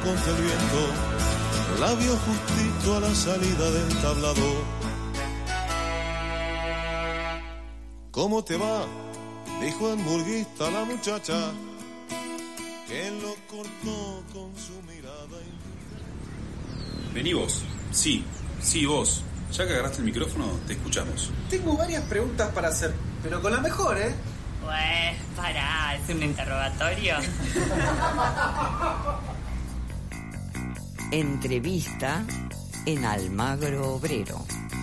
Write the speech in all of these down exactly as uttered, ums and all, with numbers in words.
contra el viento, la vio justito a la salida del tablado. ¿Cómo te va? Dijo hamburguista la muchacha, que lo cortó con su mirada. Vení vos, sí, sí vos. Ya que agarraste el micrófono, te escuchamos. Tengo varias preguntas para hacer, pero con la mejor, ¿eh? Pues, pará, ¿es un interrogatorio? Entrevista en Almagro Obrero.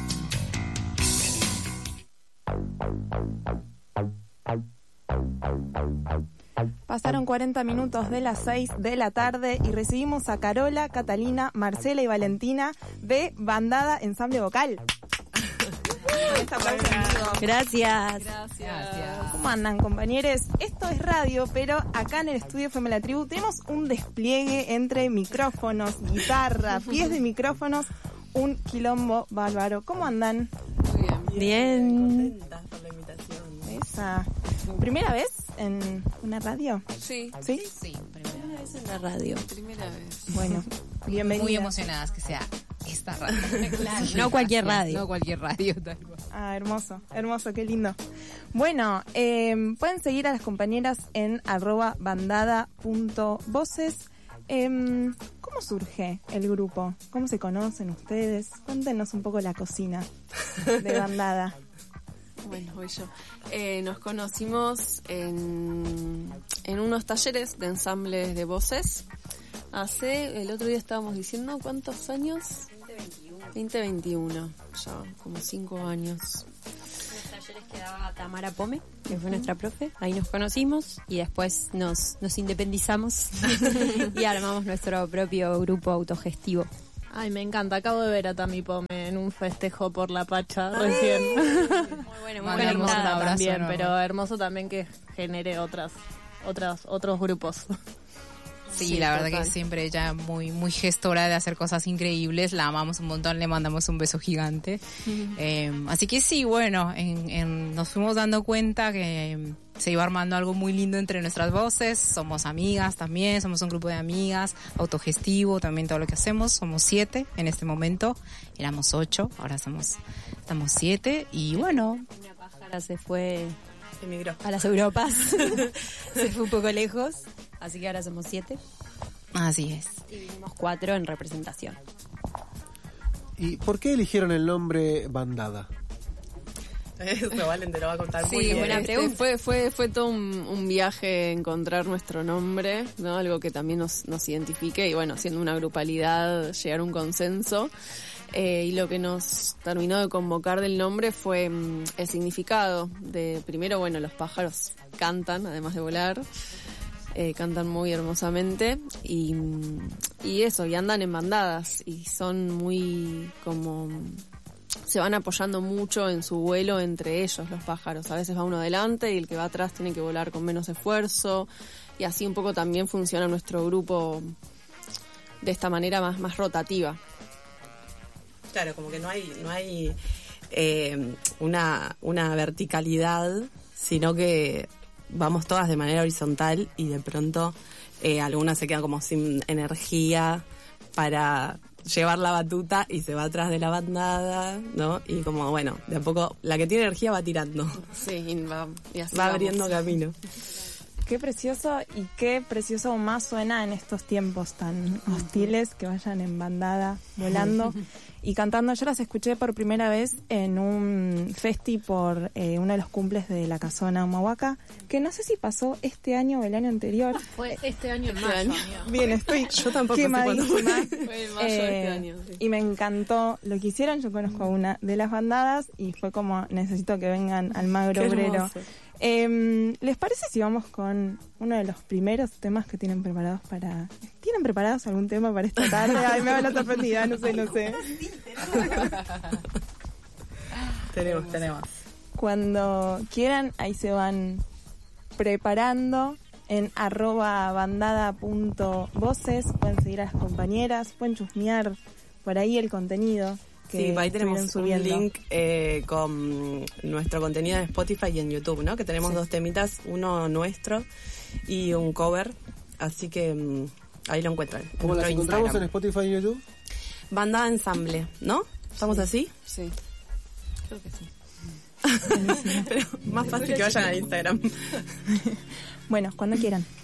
Pasaron cuarenta minutos de las seis de la tarde y recibimos a Carola, Catalina, Marcela y Valentina de Bandada Ensamble Vocal. Gracias. Gracias. ¿Cómo andan, compañeros? Esto es radio, pero acá en el estudio F M La Tribu tenemos un despliegue entre micrófonos, guitarra, pies de micrófonos, un quilombo bárbaro. ¿Cómo andan? Muy bien. Bien. Contentas por la invitación. Esa. ¿Primera vez en una radio? Sí. ¿Sí? Sí, Primera vez en la radio. primera vez. Bueno, bienvenida. Muy emocionadas que sea esta radio. Claro, no cualquier radio. No cualquier radio, tal cual. Ah, hermoso, hermoso, qué lindo. Bueno, eh, pueden seguir a las compañeras en arroba bandada punto voces. Eh, ¿Cómo surge el grupo? ¿Cómo se conocen ustedes? Cuéntenos un poco la cocina de Bandada. Bueno, voy yo. Eh, nos conocimos en, en unos talleres de ensambles de voces. Hace, el otro día estábamos diciendo, ¿cuántos años? veinte veintiuno. Ya, como cinco años. Los talleres que daba Tamara Pome, que fue nuestra profe. Ahí nos conocimos y después nos, nos independizamos y armamos nuestro propio grupo autogestivo. Ay, me encanta. Acabo de ver a Tami Pome en un festejo por la Pacha recién. Muy bueno, muy Fue hermoso conectada. también, ¿no? pero hermoso también que genere otras, otras, otros grupos. Sí, Sí, la verdad total. que siempre ella muy muy gestora de hacer cosas increíbles, la amamos un montón, le mandamos un beso gigante. Eh, así que sí, bueno, en, en, nos fuimos dando cuenta que eh, se iba armando algo muy lindo entre nuestras voces, somos amigas también, somos un grupo de amigas, autogestivo también todo lo que hacemos, somos siete en este momento, éramos ocho, ahora somos, estamos siete y bueno. Una pájara se fue Emigró. a las Europas, se fue un poco lejos, así que ahora somos siete Así es. y vivimos cuatro en representación. ¿Y por qué eligieron el nombre Bandada? Eso, Valen te lo va a contar Sí, muy bien. buena Este, pregunta. fue, fue, fue todo un, un viaje encontrar nuestro nombre, ¿no? Algo que también nos, nos identifique y bueno, siendo una grupalidad, llegar a un consenso. Eh, y lo que nos terminó de convocar del nombre fue mm, el significado de, primero, bueno, los pájaros cantan, además de volar, eh, cantan muy hermosamente y, mm, y eso, y andan en bandadas y son muy como... se van apoyando mucho en su vuelo entre ellos, los pájaros. A veces va uno adelante y el que va atrás tiene que volar con menos esfuerzo. Y así un poco también funciona nuestro grupo de esta manera más, más rotativa. Claro, como que no hay no hay eh, una, una verticalidad, sino que vamos todas de manera horizontal y de pronto eh, algunas se quedan como sin energía para llevar la batuta y se va atrás de la bandada, ¿no? Y como, bueno, de a poco la que tiene energía va tirando. Sí, y va, y así va vamos. abriendo camino. Qué precioso y qué precioso más suena en estos tiempos tan hostiles, que vayan en bandada, volando y cantando. Yo las escuché por primera vez en un festi por eh, uno de los cumples de la Casona Humahuaca, que no sé si pasó este año o el año anterior. Fue este año en Este mayo, año. amiga. Bien, estoy Yo tampoco sé cuándo fue. quemadísima. Fue en mayo de este Eh, año, sí. Y me encantó lo que hicieron. Yo conozco a una de las bandadas y fue como, necesito que vengan al Magro Qué Obrero. hermoso. Eh, ¿Les parece si vamos con uno de los primeros temas que tienen preparados para... ¿Tienen preparados algún tema para esta tarde? Ay, me va la sorprendida, no sé, no sé. tenemos, tenemos. Cuando quieran, ahí se van preparando en arroba bandada punto voces. Pueden seguir a las compañeras, pueden chusmear por ahí el contenido. Sí, ahí tenemos un subiendo. link eh, con nuestro contenido en Spotify y en YouTube, ¿no? Que tenemos Sí. dos temitas, uno nuestro y un cover. Así que, Ahí lo encuentran. ¿Cómo las encontramos en Spotify y YouTube? Banda Ensamble, ¿no? ¿Estamos así? Sí. Creo que sí. Pero más fácil que vayan a Instagram. Bueno, cuando quieran.